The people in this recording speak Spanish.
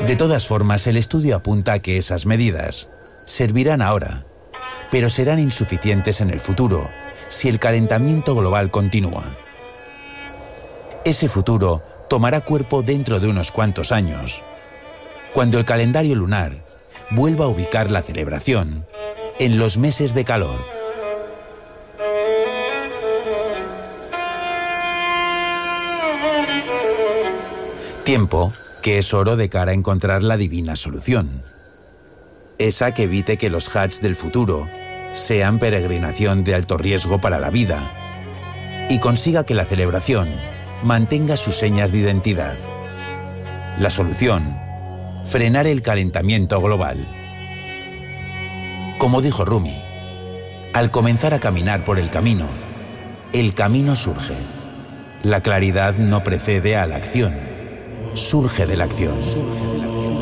De todas formas, el estudio apunta a que esas medidas servirán ahora, pero serán insuficientes en el futuro si el calentamiento global continúa. Ese futuro tomará cuerpo dentro de unos cuantos años, cuando el calendario lunar vuelva a ubicar la celebración en los meses de calor. Tiempo que es oro de cara a encontrar la divina solución. Esa que evite que los Hajj del futuro sean peregrinación de alto riesgo para la vida y consiga que la celebración mantenga sus señas de identidad. La solución: frenar el calentamiento global. Como dijo Rumi, al comenzar a caminar por el camino surge. La claridad no precede a la acción, surge de la acción.